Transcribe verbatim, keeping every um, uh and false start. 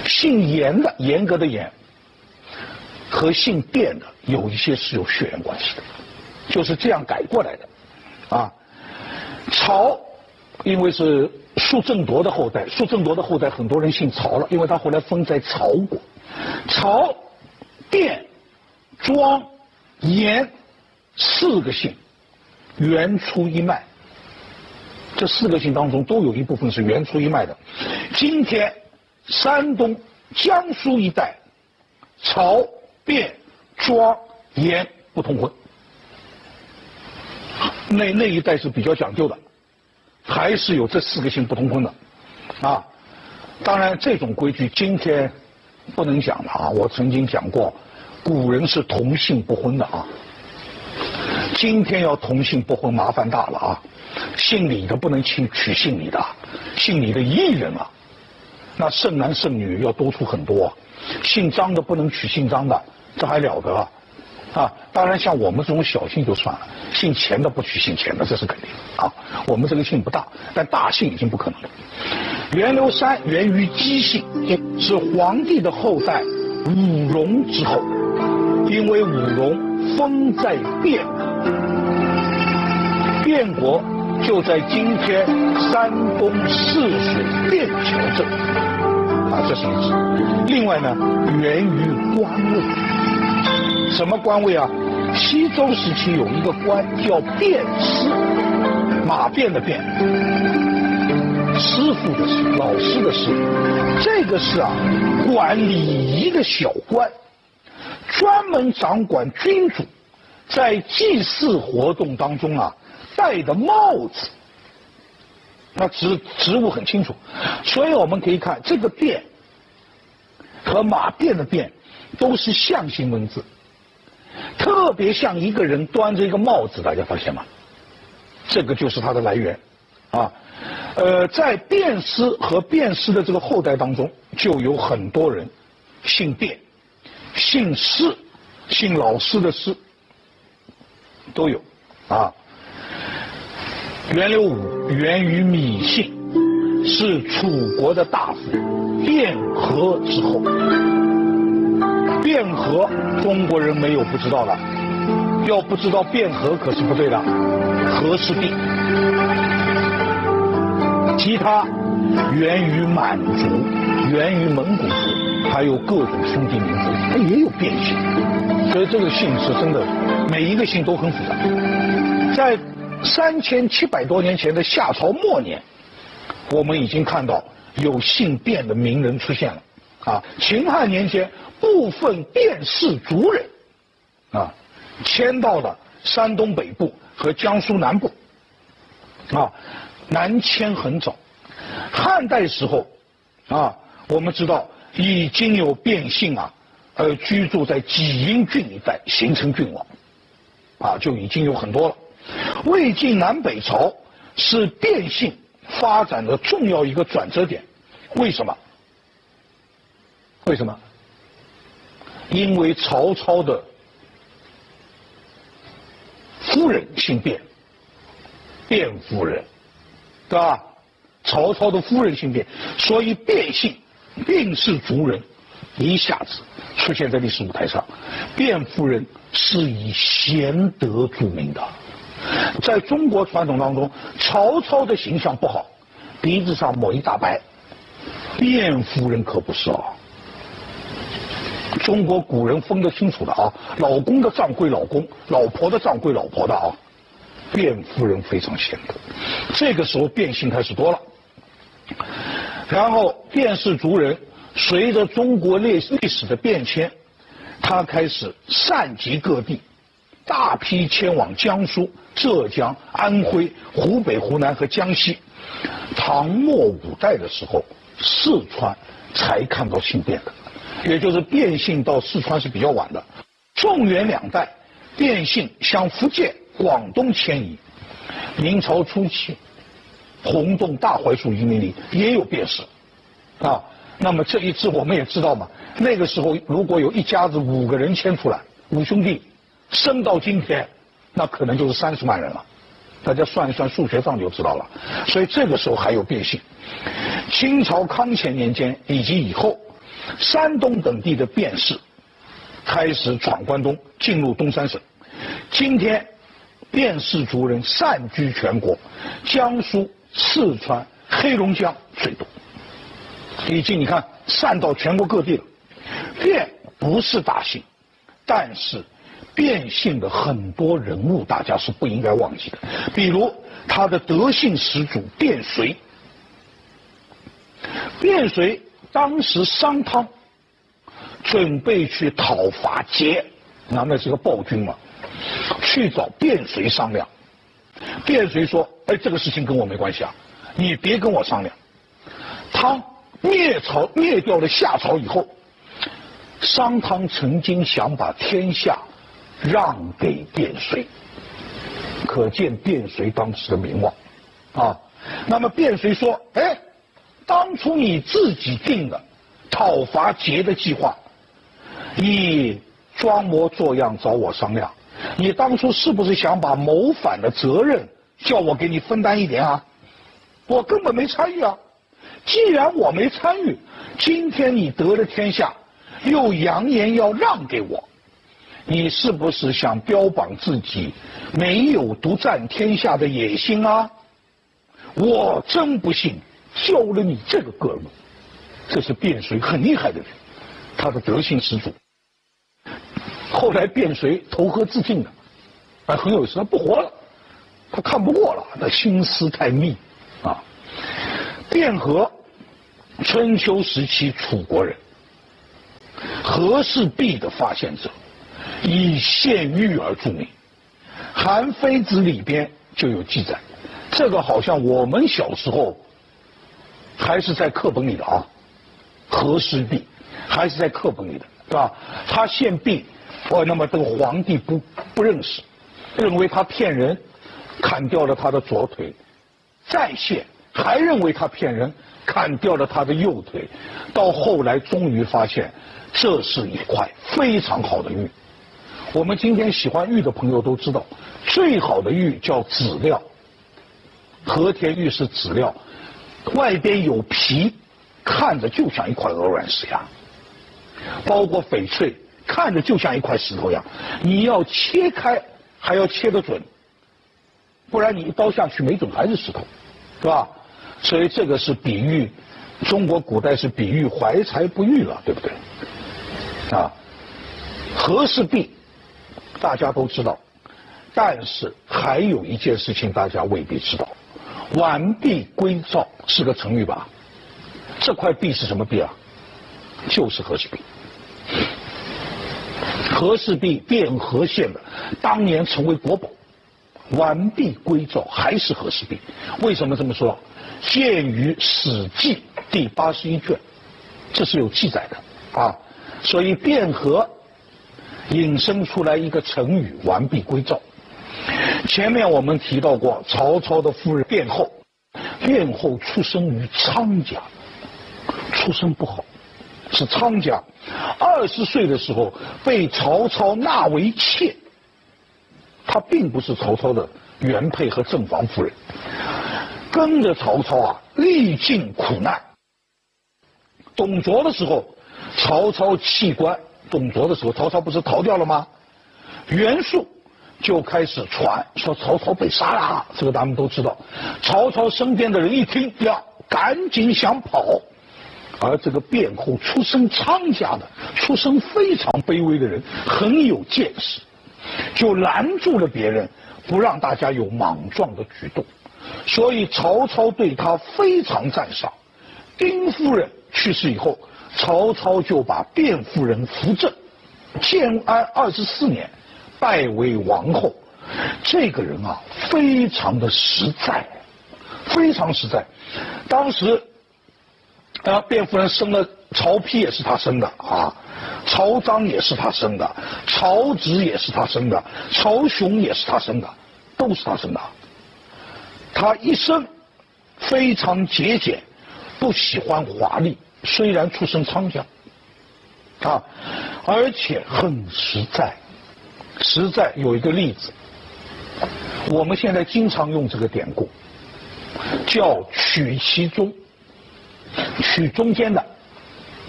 姓严的，严格的严，和姓卞的有一些是有血缘关系的，就是这样改过来的，啊，曹，因为是叔正铎的后代，叔正铎的后代很多人姓曹了，因为他后来封在曹国，曹、卞、庄、严四个姓原出一脉，这四个姓当中都有一部分是原出一脉的。今天山东、江苏一带，曹、卞、庄、严不通婚，那那一带是比较讲究的，还是有这四个姓不通婚的，啊，当然这种规矩今天不能讲了啊。我曾经讲过，古人是同姓不婚的啊，今天要同姓不婚麻烦大了啊。姓李的不能娶娶姓李的，姓李的艺人啊，那剩男剩女要多出很多啊。姓张的不能娶姓张的，这还了得啊！啊，当然像我们这种小姓就算了，姓钱的不娶姓钱的，这是肯定啊。我们这个姓不大，但大姓已经不可能了。源流山源于姬姓，是皇帝的后代武荣之后，因为武荣封在汴国，汴国就在今天山东泗水汴桥镇，啊，这是一支。另外呢，源于官位，什么官位啊？西周时期有一个官叫卞师，马卞的卞，师傅的师，老师的师。这个是啊，管礼仪的小官，专门掌管君主在祭祀活动当中啊戴的帽子，那职职务很清楚，所以我们可以看这个卞和马卞的卞都是象形文字，特别像一个人端着一个帽子，大家发现吗？这个就是它的来源，啊，呃，在卞师和卞师的这个后代当中，就有很多人姓卞、姓师、姓老师的师都有，啊。源流武源于芈姓，是楚国的大夫卞和之后。卞和中国人没有不知道的，要不知道卞和可是不对的，和氏璧。其他源于满族，源于蒙古族，还有各种兄弟民族，它也有变姓，所以这个姓是真的每一个姓都很复杂。在三千七百多年前的夏朝末年，我们已经看到有姓卞的名人出现了。啊，秦汉年间，部分卞氏族人，啊，迁到了山东北部和江苏南部，啊，南迁很早。汉代时候，啊，我们知道已经有卞姓啊，呃，居住在济阴郡一带，形成郡王，啊，就已经有很多了。魏晋南北朝是卞姓发展的重要一个转折点，为什么？为什么？因为曹操的夫人姓卞，卞夫人，对吧？曹操的夫人姓卞，所以卞姓卞氏族人一下子出现在历史舞台上。卞夫人是以贤德著名的，在中国传统当中，曹操的形象不好，鼻子上抹一大白，卞夫人可不是啊。中国古人分得清楚的啊，老公的账归老公，老婆的账归老婆的啊。卞夫人非常贤德，这个时候卞姓开始多了。然后卞氏族人随着中国历历史的变迁，他开始散集各地，大批迁往江苏、浙江、安徽、湖北、湖南和江西。唐末五代的时候，四川才看到姓卞的。也就是卞姓到四川是比较晚的。宋元两代，卞姓向福建、广东迁移。明朝初期，洪洞大槐树移民里也有卞氏，啊，那么这一支我们也知道嘛。那个时候如果有一家子五个人迁出来，五兄弟，生到今天，那可能就是三十万人了。大家算一算数学上就知道了。所以这个时候还有卞姓。清朝康乾年间以及以后， 山东等地的便士开始闯关东，进入东三省。今天，便士族人散居全国，江苏、四川、黑龙江最多，已经你看散到全国各地了。卞不是大姓，但是卞姓的很多人物大家是不应该忘记的，比如他的德姓始祖卞随。卞随当时商汤准备去讨伐桀，那那是个暴君嘛，去找卞随商量。卞随说：“哎，这个事情跟我没关系啊，你别跟我商量。”汤灭朝灭掉了夏朝以后，商汤曾经想把天下让给卞随，可见卞随当时的名望啊。那么卞随说：“哎，当初你自己定的讨伐桀的计划，你装模作样找我商量，你当初是不是想把谋反的责任叫我给你分担一点啊？我根本没参与啊！既然我没参与，今天你得了天下，又扬言要让给我，你是不是想标榜自己没有独占天下的野心啊？我真不信救了你这个哥们。”这是卞随很厉害的人，他的德姓始祖。后来卞随投河自尽了，哎，很有意思，他不活了，他看不过了，那心思太密啊。卞和，春秋时期楚国人，和氏璧的发现者，以献玉而著名，《韩非子》里边就有记载。这个好像我们小时候还是在课本里的啊。和氏璧还是在课本里的，对吧？他献璧，哦，那么这个皇帝不不认识，认为他骗人，砍掉了他的左腿，再献还认为他骗人，砍掉了他的右腿，到后来终于发现这是一块非常好的玉。我们今天喜欢玉的朋友都知道，最好的玉叫籽料，和田玉是籽料，外边有皮，看着就像一块鹅卵石呀，包括翡翠，看着就像一块石头一样。你要切开，还要切得准，不然你一刀下去，没准还是石头，是吧？所以这个是比喻，中国古代是比喻怀才不遇了，对不对？啊，和氏璧大家都知道，但是还有一件事情大家未必知道，完璧归赵是个成语吧？这块璧是什么璧啊？就是和氏璧。和氏璧汴河县的，当年成为国宝，完璧归赵还是和氏璧。为什么这么说？见于《史记》第八十一卷，这是有记载的啊。所以汴河引申出来一个成语“完璧归赵”。前面我们提到过，曹操的夫人卞后，卞后出生于仓家。出身不好，是仓家。二十岁的时候被曹操纳为妾，她并不是曹操的原配和正房夫人，跟着曹操啊，历尽苦难。董卓的时候，曹操弃官，董卓的时候，曹操不是逃掉了吗？袁术就开始传说曹操被杀了，这个咱们都知道。曹操身边的人一听呀，赶紧想跑。而这个卞后出身仓家的，出身非常卑微的人，很有见识，就拦住了别人，不让大家有莽撞的举动。所以曹操对他非常赞赏。丁夫人去世以后，曹操就把卞夫人扶正，建安二十四年，拜为王后。这个人啊，非常的实在，非常实在。当时。啊，卞夫人生了曹丕也是他生的啊，曹彰也是他生的，曹植也是他生的，曹雄也是他生的，都是他生的。他一生非常节俭，不喜欢华丽，虽然出身仓家，啊，而且很实在。实在有一个例子，我们现在经常用这个典故，叫取其中。取中间的，